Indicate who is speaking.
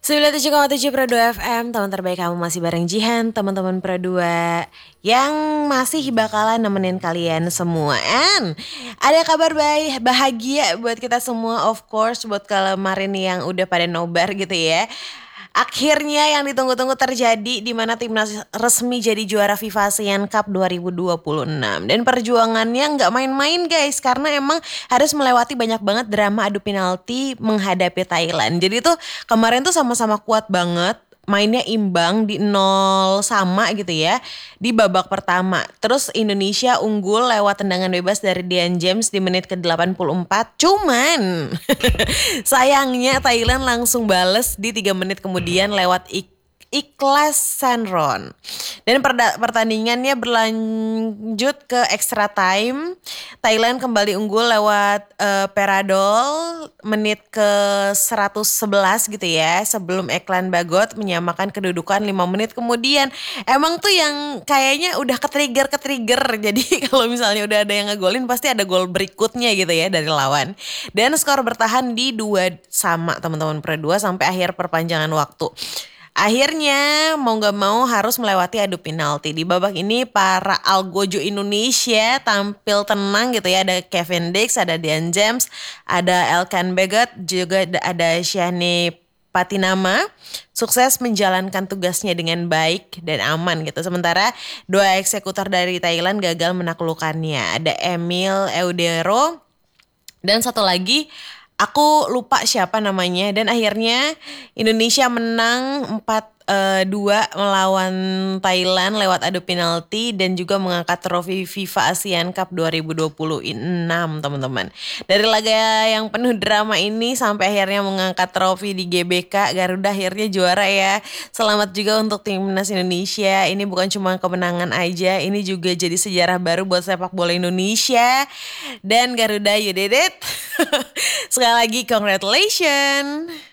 Speaker 1: 97,7 Pro 2 FM, teman terbaik kamu masih bareng Jihan, teman-teman Pro 2 yang masih bakalan nemenin kalian semua. Ada kabar baik, bahagia buat kita semua, of course, buat kemarin yang udah pada nobar gitu ya. Akhirnya yang ditunggu-tunggu terjadi di mana timnas resmi jadi juara FIFA ASEAN Cup 2026. Dan perjuangannya nggak main-main guys, karena emang harus melewati banyak banget drama adu penalti menghadapi Thailand. Jadi tuh kemarin tuh sama-sama kuat banget. Mainnya imbang di 0 sama gitu ya di babak pertama. Terus Indonesia unggul lewat tendangan bebas dari Dian James di menit ke-84. Cuman sayangnya Thailand langsung bales di 3 menit kemudian lewat Ikhlas Sanron. Dan pertandingannya berlanjut ke extra time. Thailand kembali unggul lewat Peradol menit ke 111 gitu ya. Sebelum Eklan Bagot menyamakan kedudukan 5 menit kemudian. Emang tuh yang kayaknya udah ke-trigger. Jadi kalau misalnya udah ada yang ngegolin pasti ada gol berikutnya gitu ya dari lawan. Dan skor bertahan di 2 sama teman-teman Pro 2 sampai akhir perpanjangan waktu. Akhirnya mau gak mau harus melewati adu penalti. Di babak ini para algojo Indonesia tampil tenang gitu ya. Ada Kevin Dix, ada Dian James, ada Elkan Bagot, juga ada Syahni Patinama. Sukses menjalankan tugasnya dengan baik dan aman gitu. Sementara 2 eksekutor dari Thailand gagal menaklukkannya. Ada Emil Eudero dan satu lagi aku lupa siapa namanya. Dan akhirnya Indonesia menang 4-2 melawan Thailand lewat adu penalti dan juga mengangkat trofi FIFA ASEAN Cup 2026 teman-teman. Dari laga yang penuh drama ini sampai akhirnya mengangkat trofi di GBK, Garuda akhirnya juara ya. Selamat juga untuk timnas Indonesia. Ini bukan cuma kemenangan aja, ini juga jadi sejarah baru buat sepak bola Indonesia. Dan Garuda, you did it. Sekali lagi congratulations.